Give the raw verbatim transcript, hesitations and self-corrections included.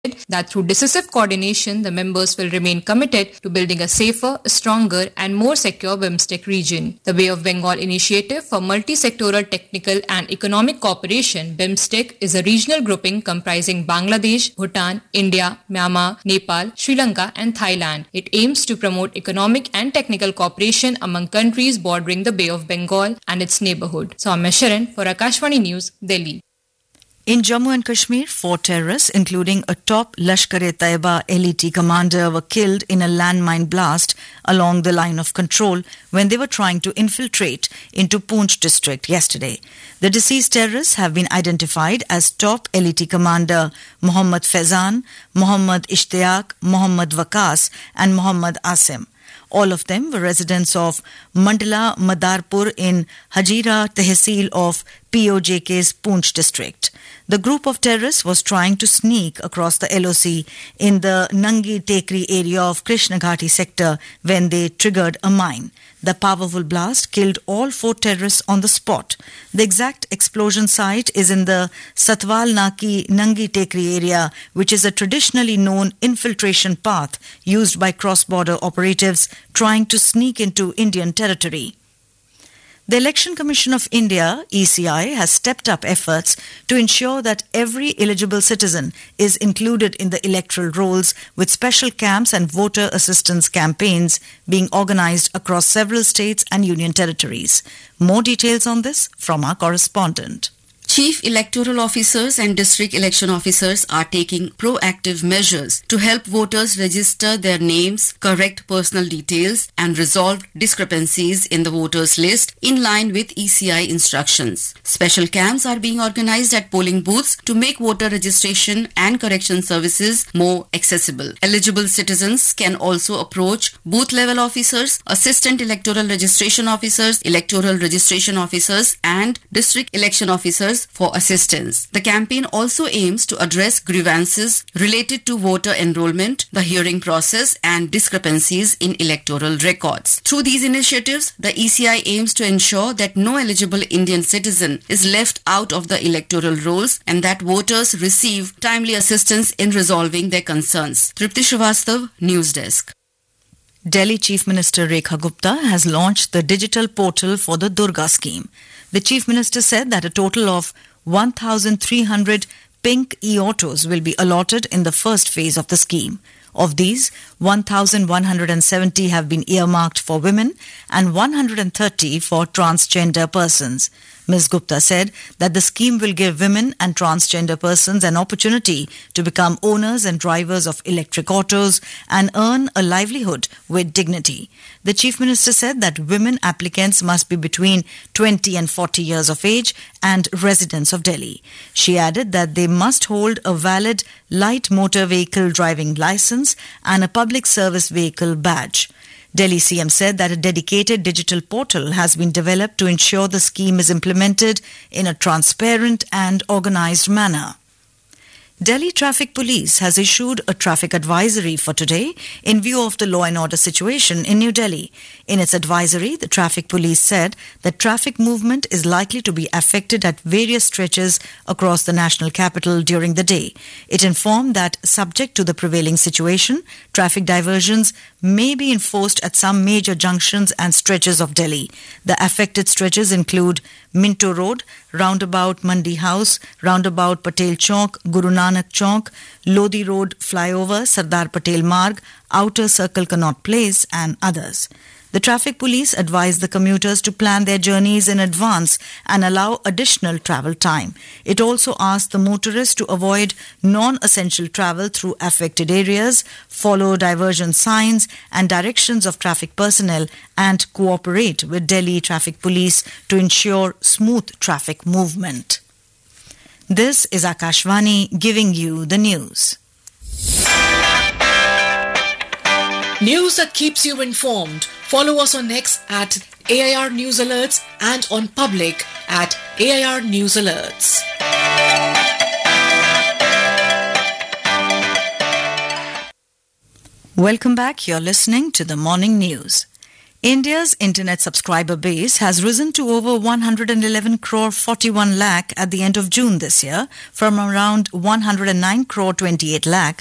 that through decisive coordination, the members will remain committed to building a safer, stronger, and more secure BIMSTEC region. The Bay of Bengal Initiative for Multi-Sectoral Technical and Economic Cooperation, BIMSTEC, is a regional grouping comprising Bangladesh, Bhutan, India, Myanmar, Nepal, Sri Lanka, and Thailand. It aims to promote economic and technical cooperation among countries bordering the Bay of Bengal and its neighborhood. Soumya Sharan for Akashvani News, Delhi. In Jammu and Kashmir, four terrorists, including a top Lashkar-e-Taiba L E T commander, were killed in a landmine blast along the line of control when they were trying to infiltrate into Poonch district yesterday. The deceased terrorists have been identified as top L E T commander Mohammad Faizan, Mohammad Ishtiaq, Mohammad Waqas and Mohammad Asim. All of them were residents of Mandla Madarpur in Hajira Tehsil of P O J K's Poonch district. The group of terrorists was trying to sneak across the L O C in the Nangi Tekri area of Krishnagati sector when they triggered a mine. The powerful blast killed all four terrorists on the spot. The exact explosion site is in the Satwal Naki Nangi Tekri area, which is a traditionally known infiltration path used by cross-border operatives trying to sneak into Indian territory. The Election Commission of India, E C I, has stepped up efforts to ensure that every eligible citizen is included in the electoral rolls, with special camps and voter assistance campaigns being organized across several states and union territories. More details on this from our correspondent. Chief electoral officers and district election officers are taking proactive measures to help voters register their names, correct personal details, and resolve discrepancies in the voters' list in line with E C I instructions. Special camps are being organized at polling booths to make voter registration and correction services more accessible. Eligible citizens can also approach booth-level officers, assistant electoral registration officers, electoral registration officers, and district election officers for assistance. The campaign also aims to address grievances related to voter enrollment, the hearing process, and discrepancies in electoral records. Through these initiatives, the E C I aims to ensure that no eligible Indian citizen is left out of the electoral rolls and that voters receive timely assistance in resolving their concerns. Tripti Srivastav, News Desk. Delhi Chief Minister Rekha Gupta has launched the digital portal for the Durga scheme. The Chief Minister said that a total of one thousand three hundred pink e-autos will be allotted in the first phase of the scheme. Of these, one thousand one hundred seventy have been earmarked for women and one hundred thirty for transgender persons. Miz Gupta said that the scheme will give women and transgender persons an opportunity to become owners and drivers of electric autos and earn a livelihood with dignity. The Chief Minister said that women applicants must be between twenty and forty years of age and residents of Delhi. She added that they must hold a valid light motor vehicle driving license and a public service vehicle badge. Delhi C M said that a dedicated digital portal has been developed to ensure the scheme is implemented in a transparent and organized manner. Delhi Traffic Police has issued a traffic advisory for today in view of the law and order situation in New Delhi. In its advisory, the Traffic Police said that traffic movement is likely to be affected at various stretches across the national capital during the day. It informed that, subject to the prevailing situation, traffic diversions may be enforced at some major junctions and stretches of Delhi. The affected stretches include Minto Road, roundabout Mandi House, roundabout Patel Chowk, Guru Nanak Chowk, Lodi Road flyover, Sardar Patel Marg, Outer Circle Connaught Place and others. The traffic police advised the commuters to plan their journeys in advance and allow additional travel time. It also asked the motorists to avoid non-essential travel through affected areas, follow diversion signs and directions of traffic personnel, and cooperate with Delhi Traffic Police to ensure smooth traffic movement. This is Akashvani giving you the news. News that keeps you informed. Follow us on X at A I R News Alerts and on Public at A I R News Alerts. Welcome back. You're listening to the morning news. India's internet subscriber base has risen to over one hundred eleven crore forty-one lakh at the end of June this year, from around one hundred nine crore twenty-eight lakh